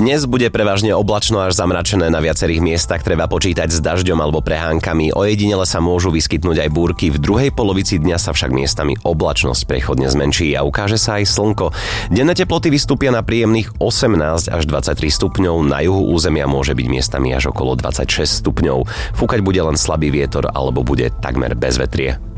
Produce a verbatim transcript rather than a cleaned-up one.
Dnes bude prevažne oblačno až zamračené, na viacerých miestach treba počítať s dažďom alebo prehánkami, ojedinele sa môžu vyskytnúť aj búrky, v druhej polovici dňa sa však miestami oblačnosť prechodne zmenší a ukáže sa aj slnko. Denné teploty vystúpia na príjemných osemnásť až dvadsaťtri stupňov, na juhu územia môže byť miestami až okolo dvadsaťšesť stupňov. Fúkať bude len slabý vietor alebo bude takmer bezvetrie.